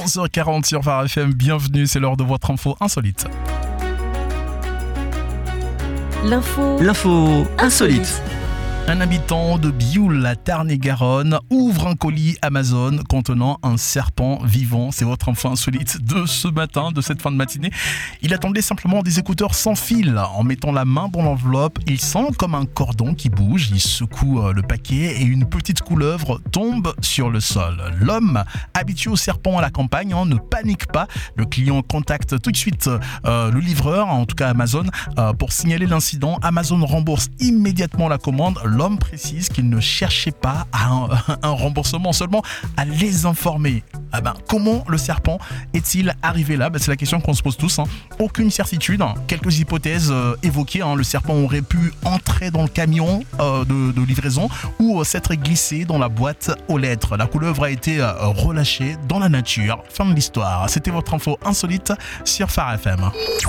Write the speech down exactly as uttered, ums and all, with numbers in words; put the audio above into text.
onze heures quarante sur Phare F M, bienvenue, c'est l'heure de votre info insolite. L'info. L'info insolite. Un habitant de Bioul, la Tarn-et-Garonne, ouvre un colis Amazon contenant un serpent vivant. C'est votre info insolite de ce matin, de cette fin de matinée. Il attendait simplement des écouteurs sans fil. En mettant la main dans l'enveloppe, il sent comme un cordon qui bouge. Il secoue le paquet et une petite couleuvre tombe sur le sol. L'homme, habitué au serpent à la campagne, hein, ne panique pas. Le client contacte tout de suite euh, le livreur, en tout cas Amazon, euh, pour signaler l'incident. Amazon rembourse immédiatement la commande. L'homme précise qu'il ne cherchait pas à un, un remboursement, seulement à les informer. Ah ben, comment le serpent est-il arrivé là? Ben, c'est la question qu'on se pose tous. Hein. Aucune certitude. Hein. Quelques hypothèses euh, évoquées. Hein. Le serpent aurait pu entrer dans le camion euh, de, de livraison ou euh, s'être glissé dans la boîte aux lettres. La couleuvre a été euh, relâchée dans la nature. Fin de l'histoire. C'était votre info insolite sur Phare F M.